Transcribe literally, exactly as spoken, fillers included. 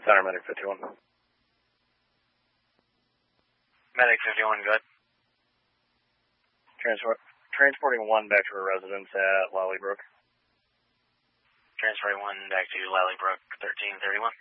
Center Medic fifty-one. Medic fifty-one, good. Transport, transporting one back to her residence at Lally Brook. Transferring one back to Lally Brook, thirteen thirty-one.